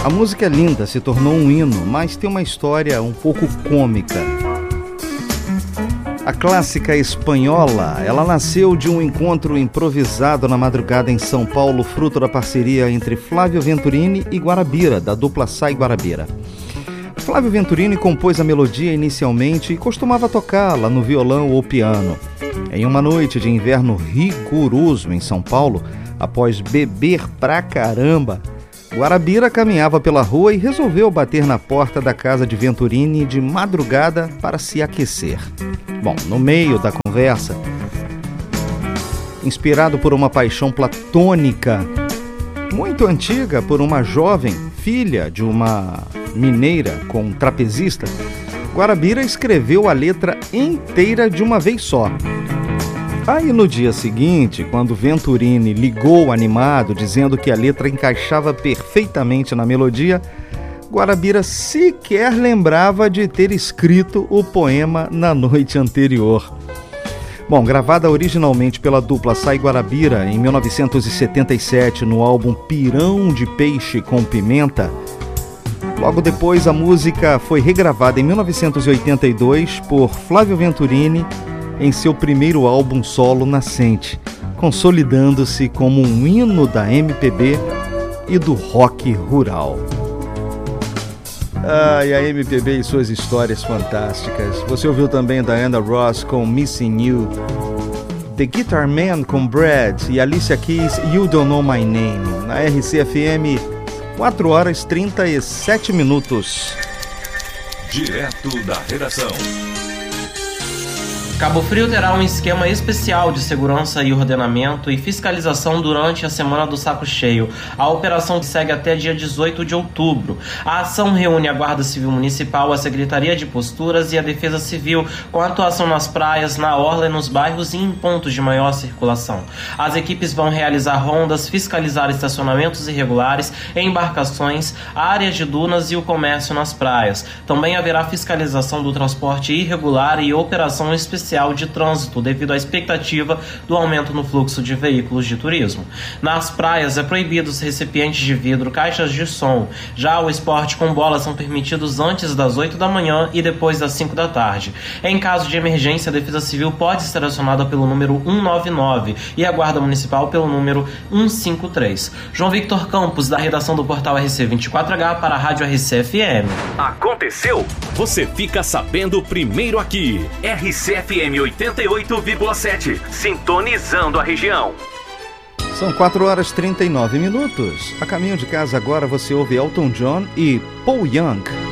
A música é linda, se tornou um hino, mas tem uma história um pouco cômica. A clássica espanhola, ela nasceu de um encontro improvisado na madrugada em São Paulo, fruto da parceria entre Flávio Venturini e Guarabira, da dupla Sai Guarabira. Flávio Venturini compôs a melodia inicialmente e costumava tocá-la no violão ou piano. Em uma noite de inverno rigoroso em São Paulo, após beber pra caramba, Guarabira caminhava pela rua e resolveu bater na porta da casa de Venturini de madrugada para se aquecer. Bom, no meio da conversa, inspirado por uma paixão platônica muito antiga por uma jovem filha de uma mineira com um trapezista, Guarabira escreveu a letra inteira de uma vez só. Aí no dia seguinte, quando Venturini ligou animado, dizendo que a letra encaixava perfeitamente na melodia, Guarabira sequer lembrava de ter escrito o poema na noite anterior. Bom, gravada originalmente pela dupla Sai Guarabira em 1977 no álbum Pirão de Peixe com Pimenta, logo depois a música foi regravada em 1982 por Flávio Venturini em seu primeiro álbum solo Nascente, consolidando-se como um hino da MPB e do rock rural. E a MPB e suas histórias fantásticas. Você ouviu também Diana Ross com Missing You, The Guitar Man com Brad e Alicia Keys, You Don't Know My Name, na RCFM, 4 horas 37 minutos. Direto da redação. Cabo Frio terá um esquema especial de segurança e ordenamento e fiscalização durante a Semana do Saco Cheio. A operação segue até dia 18 de outubro. A ação reúne a Guarda Civil Municipal, a Secretaria de Posturas e a Defesa Civil, com atuação nas praias, na orla e nos bairros e em pontos de maior circulação. As equipes vão realizar rondas, fiscalizar estacionamentos irregulares, embarcações, áreas de dunas e o comércio nas praias. Também haverá fiscalização do transporte irregular e operação especial de trânsito devido à expectativa do aumento no fluxo de veículos de turismo. Nas praias é proibido os recipientes de vidro, caixas de som. Já o esporte com bola são permitidos antes das 8 da manhã e depois das 5 da tarde. Em caso de emergência, a Defesa Civil pode ser acionada pelo número 199 e a Guarda Municipal pelo número 153. João Victor Campos, da redação do portal RC24H para a Rádio RCFM. Aconteceu? Você fica sabendo primeiro aqui. RCFM 88,7, sintonizando a região. São 4 horas 39 minutos. A caminho de casa agora você ouve Elton John e Paul Young.